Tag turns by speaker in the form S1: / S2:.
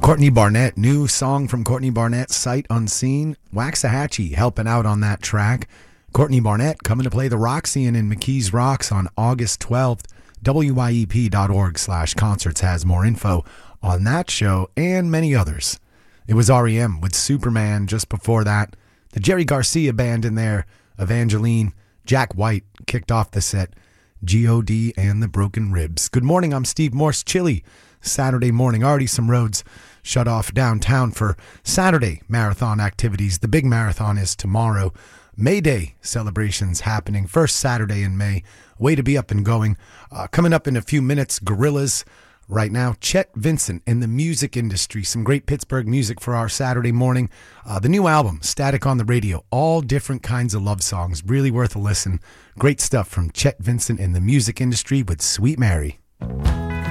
S1: Courtney Barnett, new song from Courtney Barnett, Sight Unseen. Waxahachie helping out on that track. Courtney Barnett coming to play the Roxy-Inn in McKees Rocks on August 12th. WYEP.org/concerts has more info on that show and many others. It was REM with Superman just before that. The Jerry Garcia band in there, Evangeline, Jack White kicked off the set. G.O.D. and the Broken Ribs. Good morning, I'm Steve Morse. Chilly Saturday morning. Already some roads shut off downtown for Saturday marathon activities. The big marathon is tomorrow. May Day celebrations happening. First Saturday in May. Way to be up and going. Coming up in a few minutes, Gorillaz. Right now, Chet Vincent in the music industry. Some great Pittsburgh music for our Saturday morning. The new album, Static on the Radio. All different kinds of love songs. Really worth a listen. Great stuff from Chet Vincent in the music industry with Sweet Mary.